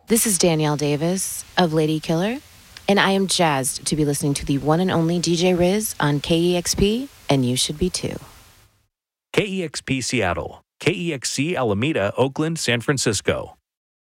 This is Danielle Davis of Lady Killer, and I am jazzed to be listening to the one and only DJ Riz on KEXP, and you should be too. KEXP Seattle, KEXC Alameda, Oakland, San Francisco.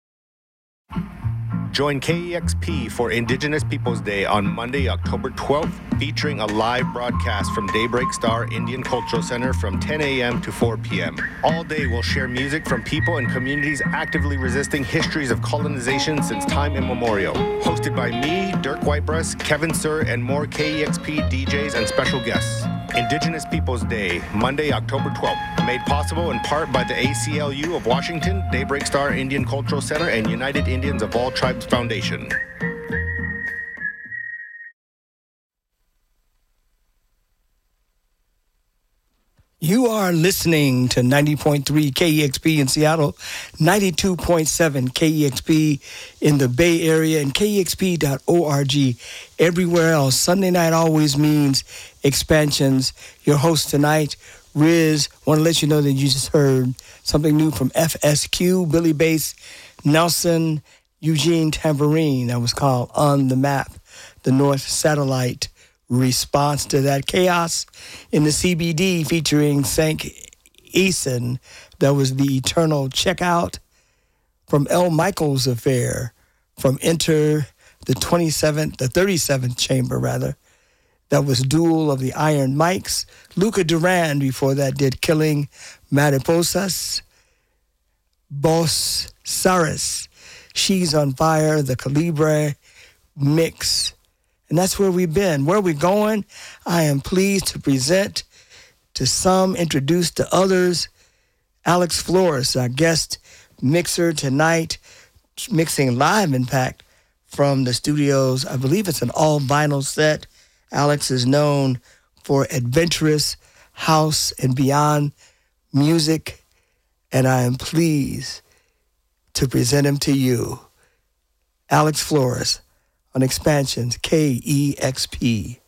Join KEXP for Indigenous Peoples Day on Monday, October 12th, featuring a live broadcast from Daybreak Star Indian Cultural Center from 10 a.m. to 4 p.m. All day we'll share music from people and communities actively resisting histories of colonization since time immemorial. Hosted by me, Dirk Whitebreast, Kevin Sir, and more KEXP DJs and special guests. Indigenous Peoples Day, Monday, October 12th. Made possible in part by the ACLU of Washington, Daybreak Star Indian Cultural Center, and United Indians of All Tribes Foundation. You are listening to 90.3 KEXP in Seattle, 92.7 KEXP in the Bay Area, and KEXP.org everywhere else. Sunday night always means expansions. Your host tonight, Riz, want to let you know that you just heard something new from FSQ, Billy Bass, Nelson, Eugene Tambourine. That was called On the Map, the North Satellite response to that chaos in the CBD featuring Sank Eason. That was the Eternal Checkout from L. Michaels Affair from Enter the 37th Chamber, rather. That was Duel of the Iron Mics. Luca Duran before that did Killing Mariposas. Boss Saris, She's on Fire, the Calibre mix. And that's where we've been. Where we're going, I am pleased to present to some, introduce to others, Alex Flores, our guest mixer tonight, mixing live, in fact, from the studios. I believe it's an all-vinyl set. Alex is known for adventurous house and beyond music, and I am pleased to present him to you. Alex Flores on Expansions, KEXP.